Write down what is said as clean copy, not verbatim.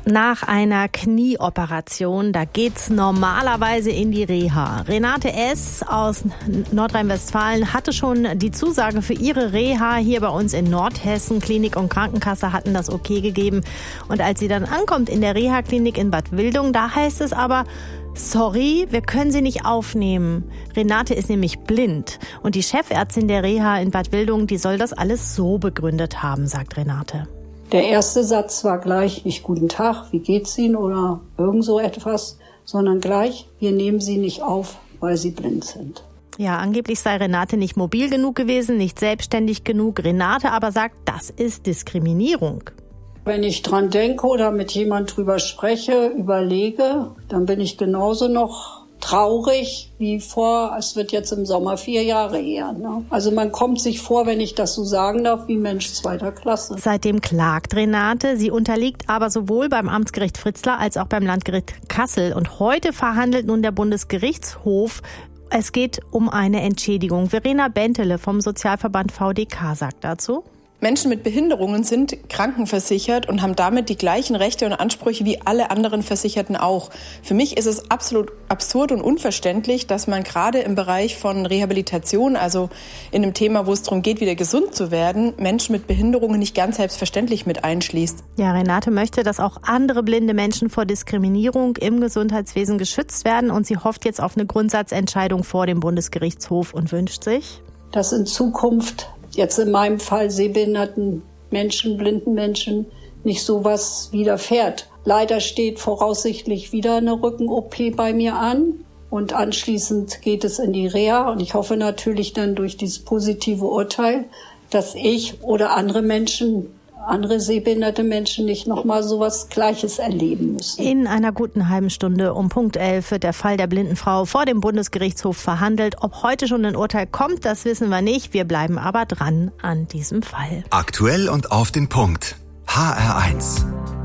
Nach einer Knieoperation, da geht's normalerweise in die Reha. Renate S. aus Nordrhein-Westfalen hatte schon die Zusage für ihre Reha hier bei uns in Nordhessen. Klinik und Krankenkasse hatten das okay gegeben. Und als sie dann ankommt in der Reha-Klinik in Bad Wildung, da heißt es aber: Sorry, wir können Sie nicht aufnehmen. Renate ist nämlich blind. Und die Chefärztin der Reha in Bad Wildung, die soll das alles so begründet haben, sagt Renate. Der erste Satz war gleich nicht guten Tag, wie geht's Ihnen oder irgend so etwas, sondern gleich, wir nehmen Sie nicht auf, weil Sie blind sind. Ja, angeblich sei Renate nicht mobil genug gewesen, nicht selbstständig genug. Renate aber sagt, das ist Diskriminierung. Wenn ich dran denke oder mit jemand drüber spreche, überlege, dann bin ich genauso noch traurig wie vor, es wird jetzt im Sommer 4 Jahre her. Ne? Also man kommt sich vor, wenn ich das so sagen darf, wie Mensch zweiter Klasse. Seitdem klagt Renate. Sie unterliegt aber sowohl beim Amtsgericht Fritzlar als auch beim Landgericht Kassel. Und heute verhandelt nun der Bundesgerichtshof. Es geht um eine Entschädigung. Verena Bentele vom Sozialverband VDK sagt dazu: Menschen mit Behinderungen sind krankenversichert und haben damit die gleichen Rechte und Ansprüche wie alle anderen Versicherten auch. Für mich ist es absolut absurd und unverständlich, dass man gerade im Bereich von Rehabilitation, also in einem Thema, wo es darum geht, wieder gesund zu werden, Menschen mit Behinderungen nicht ganz selbstverständlich mit einschließt. Ja, Renate möchte, dass auch andere blinde Menschen vor Diskriminierung im Gesundheitswesen geschützt werden. Und sie hofft jetzt auf eine Grundsatzentscheidung vor dem Bundesgerichtshof und wünscht sich, dass in Zukunft jetzt in meinem Fall sehbehinderten Menschen, blinden Menschen, nicht sowas widerfährt. Leider steht voraussichtlich wieder eine Rücken-OP bei mir an und anschließend geht es in die Reha. Und ich hoffe natürlich dann durch dieses positive Urteil, dass ich oder andere Menschen, andere sehbehinderte Menschen nicht nochmal sowas Gleiches erleben müssen. In einer guten halben Stunde um Punkt 11 wird der Fall der blinden Frau vor dem Bundesgerichtshof verhandelt. Ob heute schon ein Urteil kommt, das wissen wir nicht. Wir bleiben aber dran an diesem Fall. Aktuell und auf den Punkt. HR1.